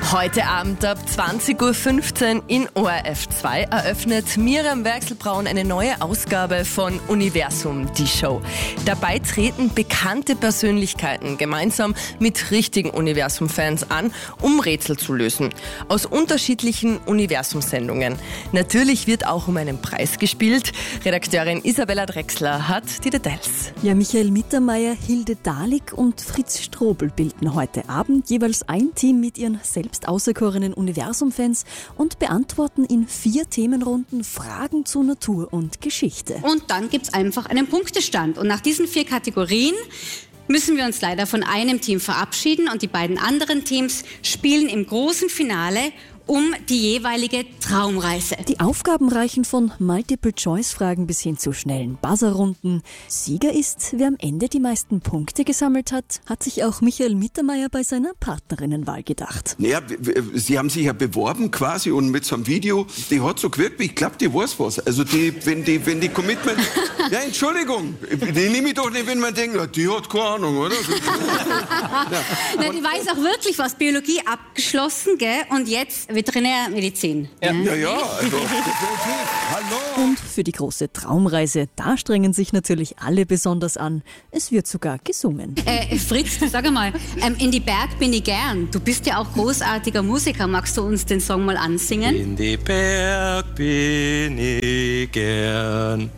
Heute Abend ab 20.15 Uhr in ORF 2 eröffnet Miriam Werxel-Braun eine neue Ausgabe von Universum, die Show. Dabei treten bekannte Persönlichkeiten gemeinsam mit richtigen Universum-Fans an, um Rätsel zu lösen. Aus unterschiedlichen Universum-Sendungen. Natürlich wird auch um einen Preis gespielt. Redakteurin Isabella Drechsler hat die Details. Ja, Michael Mittermeier, Hilde Dahlig und Fritz Strobel bilden heute Abend jeweils ein Team mit ihren selbst auserkorenen Universum-Fans und beantworten in 4 Themenrunden Fragen zu Natur und Geschichte. Und dann gibt's einfach einen Punktestand. Und nach diesen 4 Kategorien müssen wir uns leider von einem Team verabschieden und die beiden anderen Teams spielen im großen Finale um die jeweilige Traumreise. Die Aufgaben reichen von Multiple-Choice-Fragen bis hin zu schnellen Buzzerrunden. Sieger ist, wer am Ende die meisten Punkte gesammelt hat, hat sich auch Michael Mittermeier bei seiner Partnerinnenwahl gedacht. Naja, sie haben sich ja beworben quasi und mit so einem Video, die hat so gewirkt, ich glaube, die weiß was. Also wenn die Commitment... Ja, Entschuldigung, die nehme ich doch nicht, wenn man denkt, die hat keine Ahnung, oder? Ja. Na, die weiß auch wirklich was. Biologie abgeschlossen, gell? Und jetzt Veterinärmedizin. Ja, also definitiv. Hallo. Und für die große Traumreise, da strengen sich natürlich alle besonders an. Es wird sogar gesungen. Fritz, sag mal, in die Berg bin ich gern. Du bist ja auch großartiger Musiker. Magst du uns den Song mal ansingen? In die Berg bin ich gern.